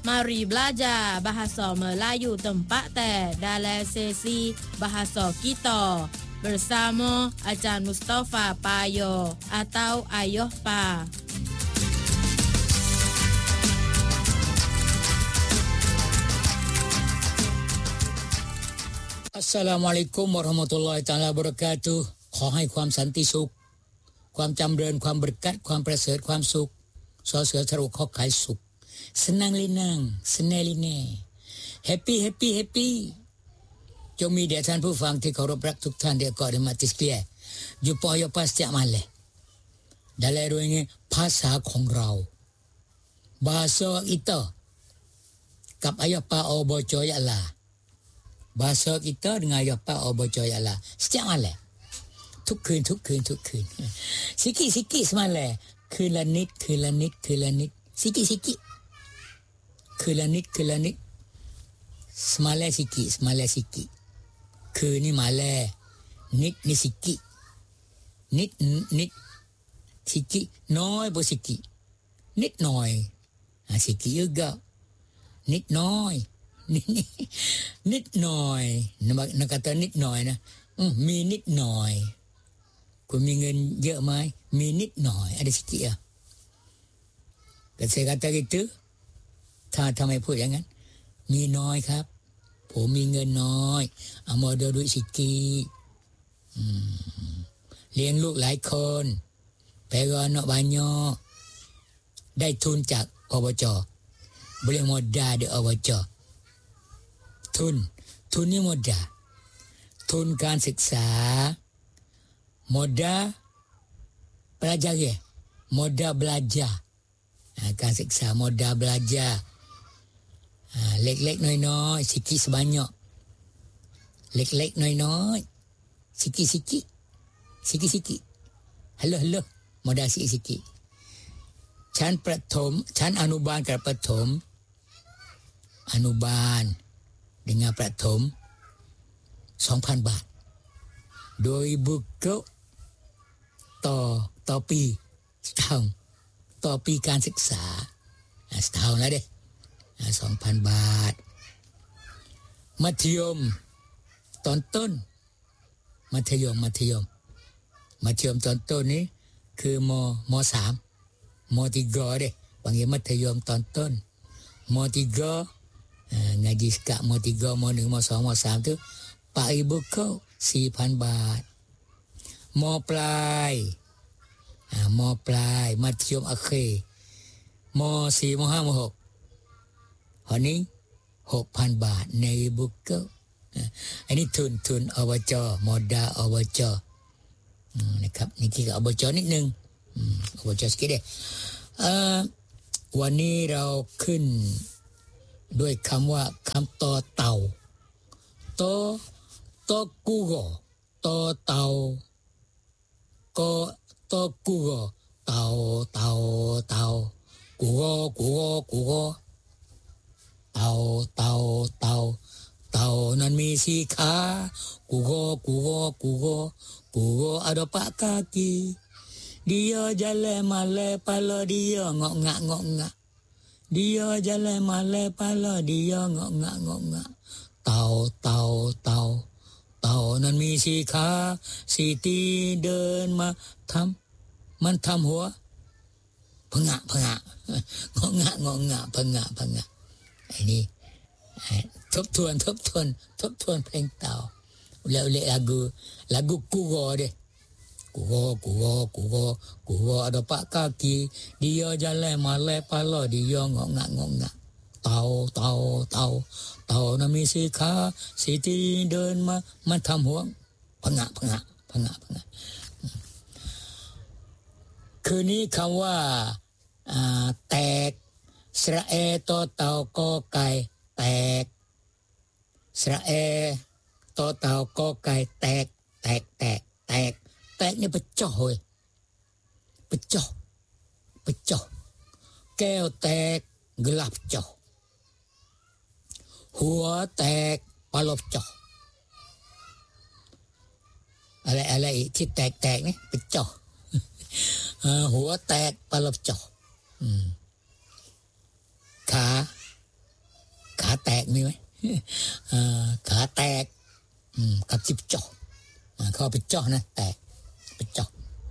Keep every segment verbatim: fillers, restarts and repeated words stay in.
Mari belajar bahasa Melayu tempat teh dalam sesi bahasa kita bersama Ajar Mustafa Payo atau Ayah Pa. Assalamualaikum warahmatullahi taala wabarakatuh ขอให้ความสันติสุขความจำเริญความบริกัดความประเสริฐความสุขสอเสือทรุขอขายสุขsenang linang senang line happy happy happy จงมีแด่ท่านผู้ฟังที่เคารพรักทุกท่านที่กอดมาติสเปียอยู่ปอยปัสจะมาเลยdalam ru ini ภาษาของเรา bahasa kita กับอายะปาอบจอยะลา bahasa kita dengan ayah pak oboco ialah setiap malam ทุกคืนทุกคืนทุกคืน sikit-sikit semalam คืนละนิดคืนละนิดคืนละนิด sikit-sikit คืนละนิดคืนละนิด semalam sikit semalam sikit คืนนี่malam นิดนี่ sikit นิดนิด sikit น้อยบ่ sikit นิดหน่อย ha sikit juga นิดน้อยนิดหน่อยนักkataนิดหน่อยนะมีนิดหน่อยคุณมีเงินเยอะไหมมีนิดหน่อย ada sikit yaแต่saya kata gitu ถ้าทำไมพูดอย่างนั้นมีน้อยครับผมมีเงินน้อยเอามาดูด้วย sikit เลี้ยงลูกหลายคนไปรอnak banyak ได้ทุนจากอบจboleh modal diอบจทุนทุนนี่โมดาทุนการศึกษาโมดา belajar ya โมดา belajar การศึกษาโมดา belajar เล็กๆน้อยๆ sikit sebanyak เล็กๆน้อยๆ sikit-sikit sikit-sikit ฮัลโหลฮัลโหลโมดา sikit-sikit ชั้นประถมชั้นอนุบาลกับประถมอนุบาลdengan ประถม 2,000 บาทโดยบุกเกต่อต่อปีsetahunต่อปีการศึกษาsetahunแล้วเด้2,000 บาทมัธยมตอนต้นมัธยมมัธยมมัธยมตอนต้นนี้คือมมสามมtigaเด้บางอย่างมัธยมตอนต้นมtiga ngaji sekatมtigaมหนึ่งมสองมสามtu empat ribu kauสี่พัน บาทมปลายอ่ามปลายมัธยมอาเขมสี่มห้ามหกหอนี้หกพัน บาทในบุกเกออันนี้ทุนทุนอบจโมดาอบจนะครับนี่คืออบจนิดนึงอบจสกิดเด้เอ่อวันนี้เราขึ้นด้วยคำว่าคำต่อเต่าโตโตกูโกโตเต่าก็โตกูโกเต่าเต่าเต่ากูโกกูโกกูโกเต่าเต่าเต่าเต่านั้นมีสี่ขากูโกกูโกกูโกกูโก ada empat kaki dia jalan malam pala dia ngok-ngak ngok-ngak dia jalan malam pala dia ngok-ngak ngok-ngak เต่าเต่าเต่าเต่านั้นมีสี่ขาสี่ตีเดินมาทำมันทำหัวพะงะพะงะงอกงะงอกงะพะงะพะงะไอ้นี่ทบทวนทบทวนทบทวนเพลงเต่าแล้วเลlagu lagu kugo deh kugo kugo kugo kugo ada empat kaki dia jalan malam pala dia ngok-ngak ngok-ngak เต่าเต่าเต่าเต่านั้นมีสี่ขาสี่ตีเดินมามันทำหัวพะงะพะงะพะงะพะงะคืนนี้คำว่าอ่าแตกสระเอต่อเต่ากอไก่แตกสระเอต่อเต่ากอไก่แตกแตกแตกแตกแตกนี่pecahเว้ย pecah pecah แก้วแตก gelas pecah หัวแตก kepala pecah อะไรๆที่แตกๆนี่ pecah หัวแตก kepala pecah ขามีไหมขาแตกกับจิบจ่อเข้าไปจ่อนะแตกไปจ่อ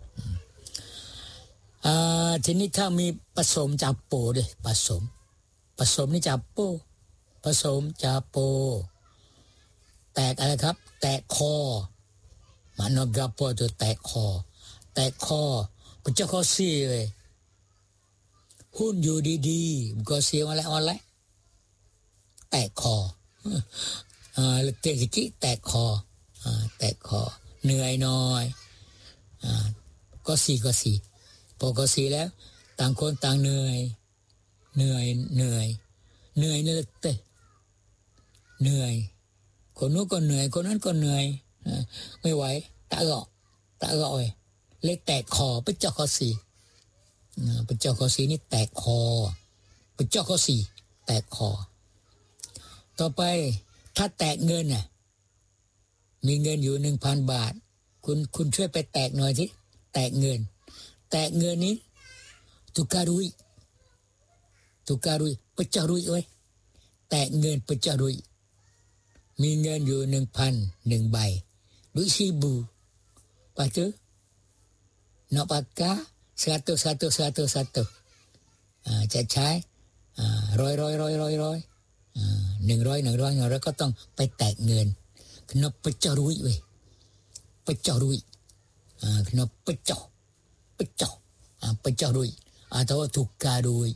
ทีนี้ถ้ามีผสมจาโปด้วยผสมผสมนี่จาโปผสมจาโปแตกอะไรครับแตกคอมันนกาโปตัวแตกคอแตกคอก็จะข้อเสียเลยหุ้นอยู่ดีๆก็เสียมาแล้วอะไรแตกคออ่าเตะสิแตกคออ่าแตกคอเหนื่อยน้อยอ่าก็สีก็สีพอก็สีแล้วต่างคนต่างเหนื่อยเหนื่อยเหนื่อยเหนื่อยนี่เตะเหนื่อยคนนู้นก็เหนื่อยคนนั้นก็เหนื่อยไม่ไหวตะเกาะตะเกาะเลยเลยแตกคอไปเจ้าข้อสีไปเจ้าข้อสีนี่แตกคอไปเจ้าข้อสีแตกคอต่อไปถ้าแตกเงินน่ะมีเงินอยู่ หนึ่งพัน บาทคุณคุณช่วยไปแตกหน่อยสิแตกเงินแตกเงินนี้ตุการุยตุการุยไปเจ้ารุยไว้แตกเงินไปเจ้ารุยมีเงินอยู่ หนึ่งพัน หนึ่งใบดุยseribu lepas tu nak pakai seratus seratus seratus seratus ahจะใช้อ่าร้อยร้อยร้อยร้อยร้อยอ่าหนึ่งร้อยหนึ่งร้อยหนึ่งร้อยก็ต้องไปแตกเงินkena pecah duit weh pecah duit ah kena pecah pecah ah pecah duit atau tukar duit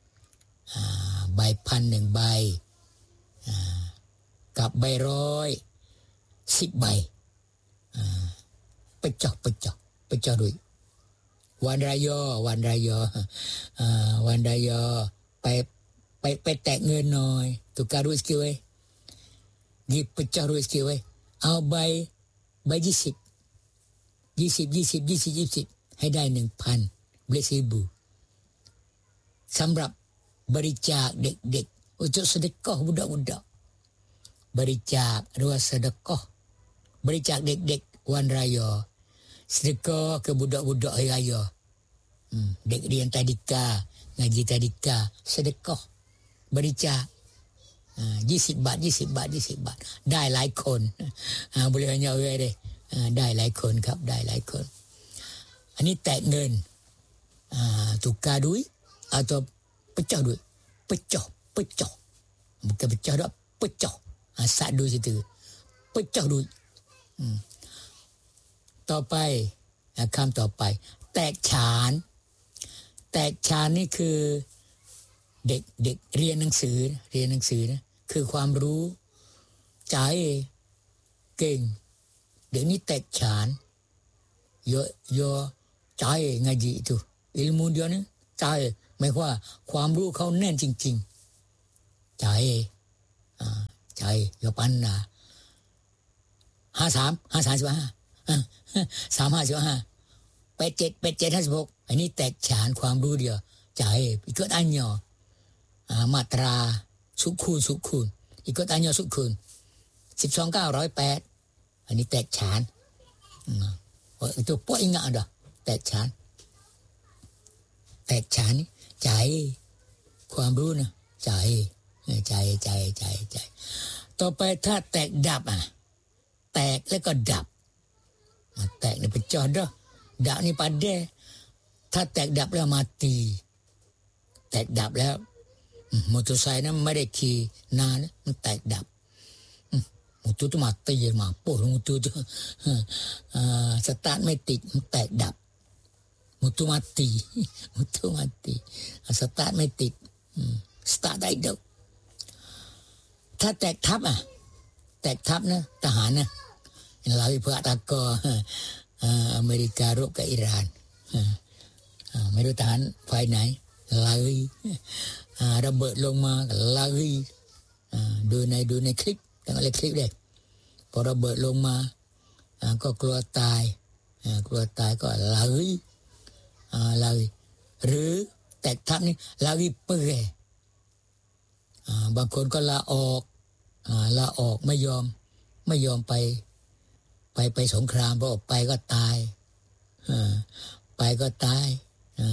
ah ใบพันหนึ่งใบอ่ากับใบร้อยสิบใบอ่าปะจอกปะจอกปะจอกด้วยวันรายอวันรายออ่าวันรายอไปไปไปแตะเงินหน่อยตุกการุสกิไว้หยิบปะจอกรุสกิไว้เอาใบใบยี่สิบยี่สิบยี่สิบยี่สิบยี่สิบให้ได้หนึ่งพันเบลซิบูสำหรับบริจาคเด็กๆuntuk sedekah budak-budakบริจาคหรือว่าสดกบริจาคเด็กๆวันรายอสดกke budak-budak hari raya hmm, เด็กเรียนตาดิกาngajiตาดิกาสดกบริจาคอ่ายี่สิบบาทยี่สิบบาทยี่สิบบาทได้หลายคนอ่าบริจาคเยอะเลยอ่าได้หลายคนครับได้หลายคนอันนี้แตกเงินอ่าtukar duit atau pecah duit pecah pecah bukan pecah dak pecah ah satu situ pecah duit อืมต่อไปคำต่อไปแตกฉานแตกฉานนี่คือเด็กเด็กเรียนหนังสือเรียนหนังสือนะคือความรู้ใจเก่งเดี๋ยวนี้แตกฉานโยโยใจngaji itu ilmu dia ni ใจหมายว่าความรู้เขาแน่นจริงๆใจอ่าใจโยปันนาห้าสามห้าสามสิบห้าสามห้าสิบห้าแปดเจ็ดแปดเจ็ดห้าสิบหกอันนี้แตกฉานความรู้เดียวใจอีกก็อันยออ่ามาตราสุคูณสุคูณอีกก็อันยอสุคูณสิบสองเก้าร้อยแปดอันนี้แตกฉานอืมitu po ingat dah แตกฉานแตกฉานนี่ใจความรู้นะใจใจใจใจใจต่อไปถ้าแตกดับอ่ะแตกแล้วก็ดับแตกนี่เป็นจอดเด้อดับนี่ปัดเด้ถ้าแตกดับแล้วมาตีแตกดับแล้วมอเตอร์ไซค์นั้นไม่ได้ขี่นานมันแตกดับมอเตอร์ตัวมาตีมาโป่งมอเตอร์ตัวสตาร์ทไม่ติดมันแตกดับมอเตอร์มาตีมอเตอร์มาตีสตาร์ทไม่ติดสตาร์ทได้เด้อถ้าแตกทับอ่ะแตกทับนะทหารนะเราไปเพื่อตะกออเมริการบกับอิหร่านไม่รู้ทหารฝ่ายไหนลายระเบิดลงมาลายดูในดูในคลิปตั้งแต่คลิปเลยพอระเบิดลงมาก็กลัวตายกลัวตายก็ลายลายหรือแตกทับนี่ลายเปื่อยบางคนก็ลาออกลาออกไม่ยอมไม่ยอมไปไปไปสงครามเพราะไปก็ตายไปก็ตาย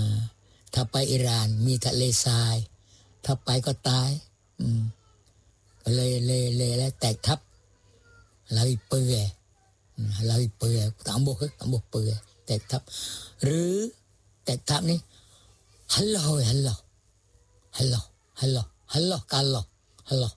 ถ้าไปอิหร่านมีทะเลทรายถ้าไปก็ตายก็เลยเลยเลยแล้วแตกทับลายเปื่อยลายเปื่อยตามบกตามบกเปื่อยแตกทับหรือแตกทับนี่ฮัลโหลฮัลโหลฮัลโหลฮัลโหลฮัลโหลกันหรอฮัลโหล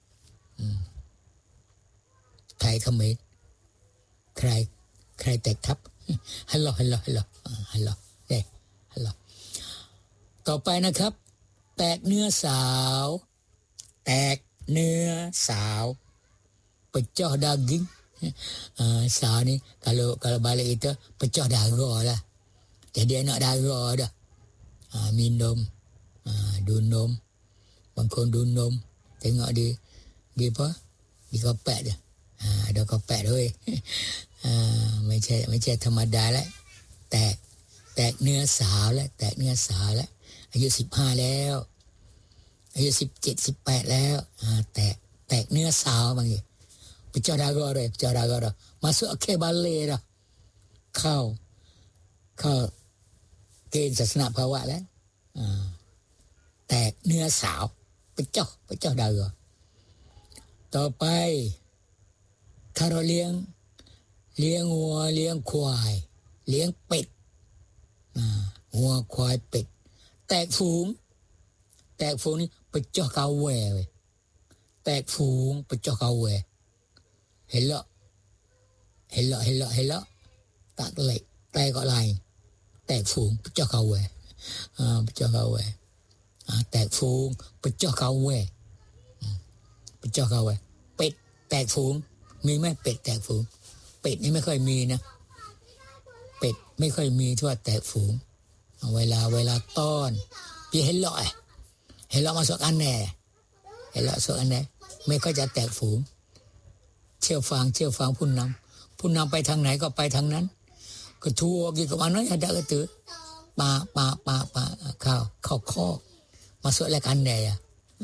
ไทยเขมรใครใครแตกทับฮัลโหลฮัลโหลฮัลโหลฮัลโหลเด้ฮัลโหลต่อไปนะครับแตกเนื้อสาวแตกเนื้อสาวpecah daging uh, sah ni kalau kalau balik itu pecah darah lah jadi anak darah dah uh, minum uh, dunum bangkon dunum tengok di di apa di kopek dia uh, ada kopek tu eh uh, ไม่ใช่ไม่ใช่ธรรมดาแล้วแตกแตกเนื้อสาวแล้วแตกเนื้อสาวแล้วอายุสิบห้าแล้วอายุสิบเจ็ด สิบแปดแล้วอ่าแตกแตกเนื้อสาวบางทีpecah darah dah pecah darah dah masuk akhir balik dah เข้าเข้าเกณฑ์ศาสนาภาวะแล้วอ่าแตกเนื้อสาว pecah pecah darah ต่อไปถ้าเราเลี้ยงเลี้ยงวัวเลี้ยงควายเลี้ยงเป็ดอ่าวัวควายเป็ดแตกฝูงแตกฝูงนี่ pecah kawe แตกฝูง pecah kawe helok helok helok helok tak kelek tai kat lain แตกฝูง pecah kawe ah pecah kawe ah แตกฝูง pecah kawe pecah kawe เป็ดแตกฝูงมีมั้ยเป็ดแตกฝูงเป็ดนี่ไม่ค่อยมีนะเป็ดไม่ค่อยมีทั่วแตกฝูงเวลาเวลาต้อนพี่helok eh helok masuk aneh helok masuk aneh ไม่ค่อยจะแตกฝูงเชี่ยวฟังเชี่ยวฟังผู้นำผู้นำไปทางไหนก็ไปทางนั้นก็ทั่วกี่ก็mana ada kata pa pa pa pa เข้าเข้าคอกmasuk lek aneh ya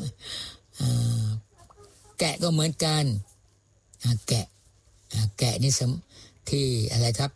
แกะก็เหมือนกันแกะแกะนี่ที่อะไรครับ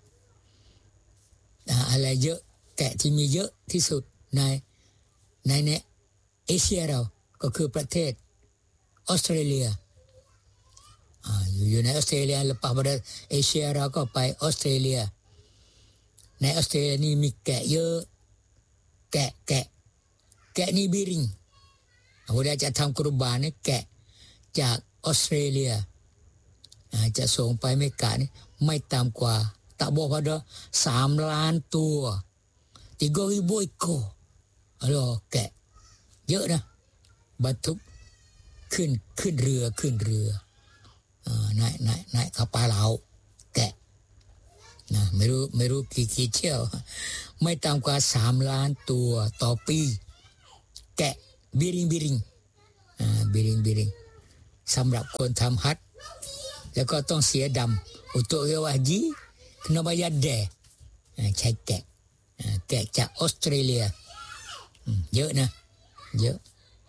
อะไรเยอะแกะที่มีเยอะที่สุดในในเนี่ยเอเชียเราก็คือประเทศออสเตรเลียอ่าอยู่ในออสเตรเลียlepas pada เอเชียเราก็ไปออสเตรเลียในออสเตรเลียนี่มีแกะเยอะแกะแกะแกะนี่บิริงเวลาจะทำกุรบานนี่แกะจากออสเตรเลียจะส่งไปเมกะนี่ไม่ต่ำกว่าtak bawah pada สามล้านตัว tiga ribu ekor อ๋อแกะเยอะนะบรรทุกขึ้นขึ้นเรือขึ้นเรืออ่านายนายนายขับปลาเหลาแกะนะไม่รู้ไม่รู้กี่กี่เที่ยวไม่ต่ำกว่าสามล้านตัวต่อปีแกะบิริงบิริงอ่าบิริงบิริงสำหรับคนทำฮัจญ์แล้วก็ต้องเสียดำอุตุเอวาจีขนมายาแดใช้แกะแกะจากออสเตรเลียเยอะนะเยอะ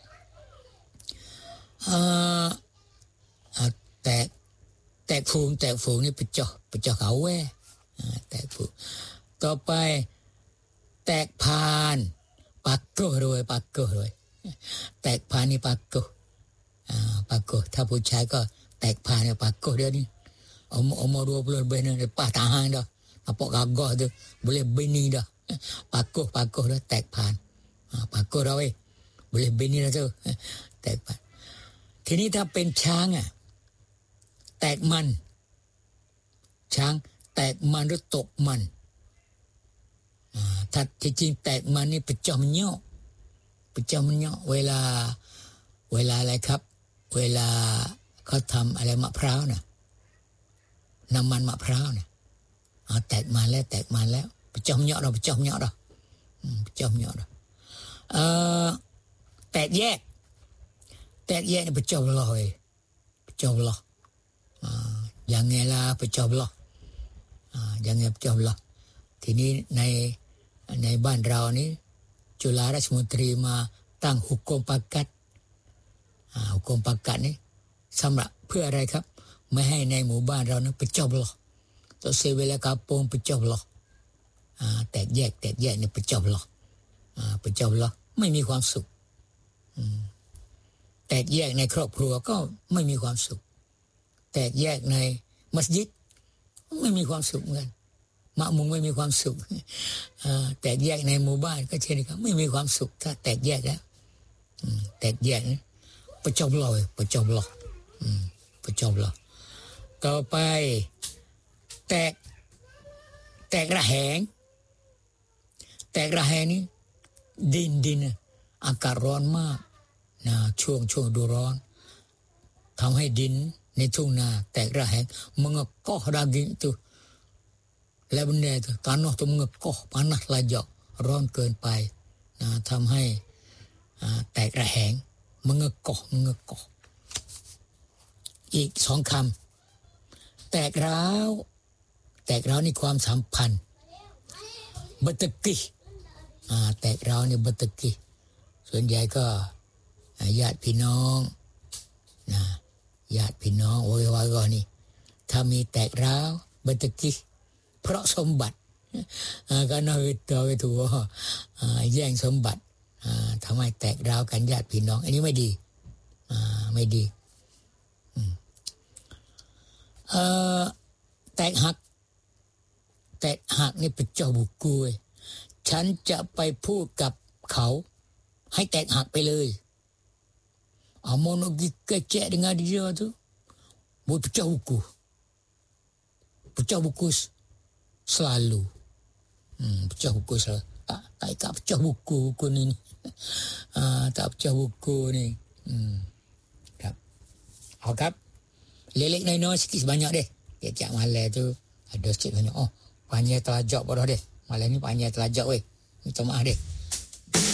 อ่าแตกแตกฝูงแตกฝูงนี่ไปเจาะไปเจาะเขาแว่แตกฝูงต่อไปแตกพานปากโก้ด้วยปากโก้ด้วยแตกพานนี่ปากโก้อ่าปากโก้ถ้าผู้ชายก็แตกพานนี่ปากโก้เดี๋ยวนี้umur dua puluh lebih ni lepas tahan dah nampak gagah tu boleh bini dah pakuh pakuh dah tek pan ha, pakuh dah weh boleh bini dah tu tek pan ทีนี้ถ้าเป็นช้างอ่ะแตกมันช้างแตกมันหรือตกมันอ่าถ้าที่จริงแตกมันนี่ประจอมเนาะประจอมเนาะเวลาเวลาอะไรครับเวลาเขาทำอะไรมะพร้าวน่ะน้ำมันมะพร้าวเนี่ยเอาแตกมาแล้วแตกมาแล้วไปจอมเหยาะเราไปจอมเหยาะเราไปจอมเหยาะเราเอ่อแตกแยกแตกแยกไปจอมลอยไปจอมลออ่าอย่างไงล่ะไปจอมลออ่าอย่างไงไปจอมลอทีนี้ในในบ้านเรานี้จุฬาราชมนตรีมาตั้งหุกกลมปากัดอ่าหุกกลมปากัดนี้สำหรับเพื่ออะไรครับไม่ให้ในหมู่บ้านเรานั้นpecah belah tak sebelah kampung pecah belahอ่าแตกแยกแตกแยกนี่pecah belahอ่าpecah belah ไม่มีความสุขอืมแตกแยกในครอบครัวก็ไม่มีความสุขแตกแยกในมัสยิดไม่มีความสุขเหมือนกันมะมุงไม่มีความสุขแตกแยกในหมู่บ้านก็เช่นกันไม่มีความสุขถ้าแตกแยกแล้วแตกแยกประจบลอยประจบลอยประจบลอยต่อไปแตกแตกระแหงแตกระแหงนี้ดินดินอากาศร้อนมากนะช่วงช่วงดูร้อนทำให้ดินในทุ่งนาแตกระแหงmengekoh daging ituแล้วบนเนี่ยตานอตุmengekoh panas lajakร้อนเกินไปนะทำให้แตกระแหงmengekoh mengekohอีกสองคำแตกร้าวแตกร้าวนี่ความสัมพันธ์บัตกิอ่าแตกร้าวนี่บัตกิส่วนใหญ่ก็ญาติพี่น้องนะญาติพี่น้องโอ้ยว่าก็นี่ถ้ามีแตกร้าวบัตกิเพราะสมบัติก็น่าวิตวิถูแย่งสมบัติทำให้แตกร้าวกันญาติพี่น้องอันนี้ไม่ดีไม่ดีเอ่อแตกหักแตกหักนี่เป็นเจ้าบุกุยฉันจะไปพูดกับเขาให้แตกหักไปเลยเอาmau nak pergi kecek dengan dia tu buat pecah buku pecah buku selalu hmm, pecah buku selalu tak tak ikat pecah buku buku ni ah, tak pecah buku ni hmm. ครับเอาครับเล็กๆน้อยๆsikit sebanyak deh tiap-tiap malam tu ada sikit banyak oh panjang telajak bodoh deh malam ni panjang telajak weh minta maaf deh